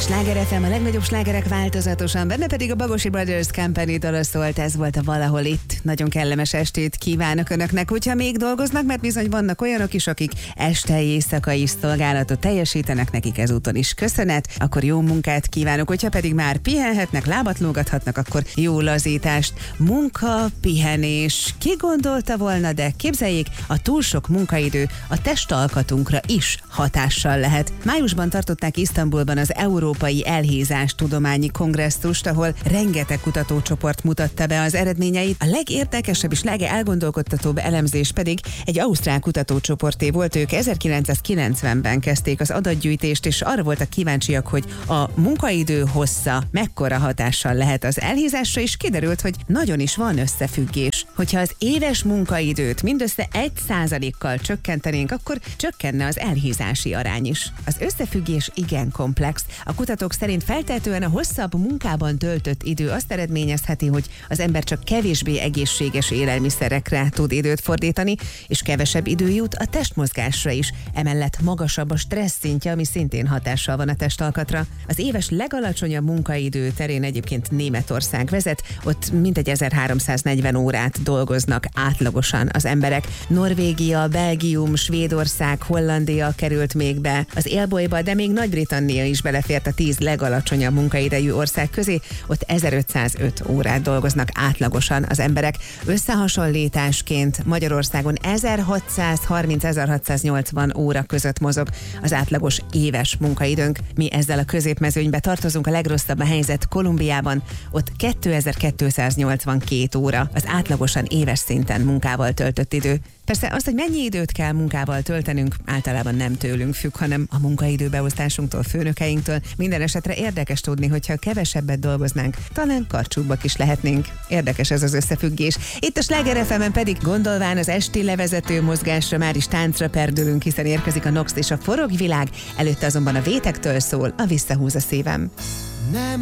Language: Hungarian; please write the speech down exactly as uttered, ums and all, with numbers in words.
Sláger ef em, a legnagyobb slágerek változatosan, benne pedig a Bagosi Brothers Company dala szólt, ez volt a Valahol itt. Nagyon kellemes estét kívánok önöknek, hogyha még dolgoznak, mert bizony vannak olyanok is, akik este éjszakai szolgálatot teljesítenek, nekik ezúton is köszönet, akkor jó munkát kívánok, hogyha pedig már pihenhetnek, lábat lógathatnak, akkor jó lazítást. Munka, pihenés, ki gondolta volna, de képzeljék, a túl sok munkaidő a testalkatunkra is hatással lehet. Májusban tartották Isztambulban az Európai Elhízás Tudományi Kongresszust, ahol rengeteg kutatócsoport mutatta be az eredményeit. A legérdekesebb és legelgondolkodtatóbb elemzés pedig egy ausztrál kutatócsoporté volt. Ők ezerkilencszázkilencvenben kezdték az adatgyűjtést, és arra voltak kíváncsiak, hogy a munkaidő hossza mekkora hatással lehet az elhízásra, és kiderült, hogy nagyon is van összefüggés. Hogyha az éves munkaidőt mindössze egy százalékkal csökkentenénk, akkor csökkenne az elhízási arány is. Az összefüggés igen komplex. A kutatók szerint feltehetően a hosszabb munkában töltött idő azt eredményezheti, hogy az ember csak kevésbé egészséges élelmiszerekre tud időt fordítani, és kevesebb idő jut a testmozgásra is. Emellett magasabb a stressz szintje, ami szintén hatással van a testalkatra. Az éves legalacsonyabb munkaidő terén egyébként Németország vezet, ott mintegy ezerháromszáznegyven órát dolgoznak átlagosan az emberek. Norvégia, Belgium, Svédország, Hollandia került még be az élbolyba, de még Nagy-Britannia is belefért a tíz legalacsonyabb munkaidejű ország közé, ott ezerötszázöt órát dolgoznak átlagosan az emberek. Összehasonlításként Magyarországon ezerhatszázharminc-ezerhatszáznyolcvan óra között mozog az átlagos éves munkaidőnk. Mi ezzel a középmezőnybe tartozunk, a legrosszabb a helyzet Kolumbiában, ott kétezer-kétszáznyolcvankét óra az átlagosan éves szinten munkával töltött idő. Persze azt, hogy mennyi időt kell munkával töltenünk, általában nem tőlünk függ, hanem a munkaidőbeosztásunktól, főnökeinktől. Minden esetre érdekes tudni, hogyha kevesebbet dolgoznánk, talán karcsúbbak is lehetnénk. Érdekes ez az összefüggés. Itt a Sláger ef emen pedig gondolván az esti levezető mozgásra már is táncra perdülünk, hiszen érkezik a Nox és a Forog világ, előtte azonban a Vétektől szól a Visszahúz a szívem. Nem